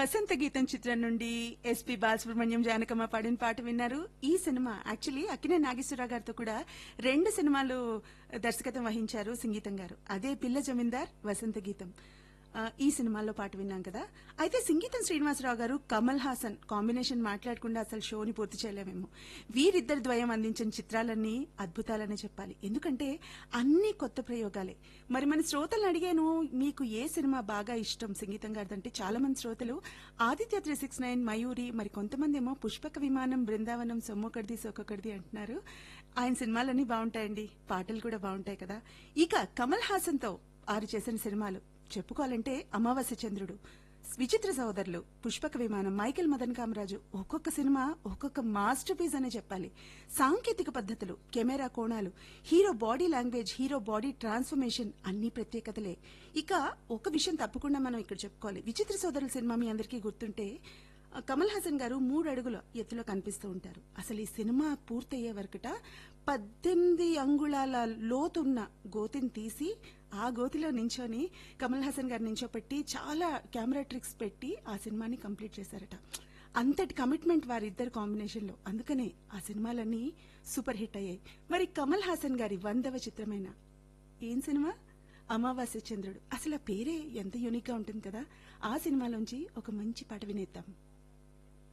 వసంత గీతం చిత్రం నుండి ఎస్పి బాలసుబ్రహ్మణ్యం జానకమ్మ పాడిన పాట విన్నారు. ఈ సినిమా యాక్చువల్లీ అక్కినే నాగేశ్వరరావు గారితో కూడా 2 సినిమాలు దర్శకత్వం వహించారు సంగీతం గారు. అదే పిల్ల జమీందార్, వసంత గీతం. ఈ సినిమాల్లో పాట విన్నాం కదా. అయితే సంగీతం శ్రీనివాసరావు గారు, కమల్ హాసన్ కాంబినేషన్ మాట్లాడకుండా అసలు షోని పూర్తి చేయలేమేమో. వీరిద్దరి ద్వయం అందించిన చిత్రాలన్నీ అద్భుతాలనే చెప్పాలి. ఎందుకంటే అన్ని కొత్త ప్రయోగాలే. మరి మన శ్రోతలను అడిగాను, మీకు ఏ సినిమా బాగా ఇష్టం సంగీతం గారిదంటే చాలా మంది శ్రోతలు ఆదిత్య 369, మయూరి, మరి కొంతమంది ఏమో పుష్పక విమానం, బృందావనం, సొమ్మొకటిది సొక్కొకటిది అంటున్నారు. ఆయన సినిమాలన్నీ బాగుంటాయండి, పాటలు కూడా బాగుంటాయి కదా. ఇక కమల్ హాసన్ తో వారు చేసిన సినిమాలు చెప్పుకోవాలంటే అమావాస్య చంద్రుడు, విచిత్ర సోదరులు, పుష్పక విమానం, మైకేల్ మదన్ కామరాజు, ఒక్కొక్క సినిమా ఒక్కొక్క మాస్టర్ పీస్ అనే చెప్పాలి. సాంకేతిక పద్ధతులు, కెమెరా కోణాలు, hero body language, hero body transformation అన్ని ప్రత్యేకతలే. ఇక ఒక విషయం తప్పకుండా మనం ఇక్కడ చెప్పుకోవాలి. విచిత్ర సోదరుల సినిమా మీ అందరికీ గుర్తుంటే కమల్ హాసన్ గారు 3 అడుగుల ఎత్తులో కనిపిస్తూ ఉంటారు. అసలు ఈ సినిమా పూర్తయ్యే వరకట 18 అంగుళాల లోతున్న గోతిని తీసి ఆ గోతిలో నించొని కమల్ హాసన్ గారు నించోపెట్టి చాలా కెమెరా ట్రిక్స్ పెట్టి ఆ సినిమాని కంప్లీట్ చేశారట. అంతటి కమిట్మెంట్ వారిద్దరు కాంబినేషన్ లో. అందుకనే ఆ సినిమాలన్నీ సూపర్ హిట్ అయ్యాయి. మరి కమల్ హాసన్ గారి 100వ చిత్రమైన ఏం సినిమా? అమావాస్య చంద్రుడు. అసలు ఆ పేరే ఎంత యూనిక్ గా ఉంటుంది కదా. ఆ సినిమాలోంచి ఒక మంచి పాట వినేద్దాం.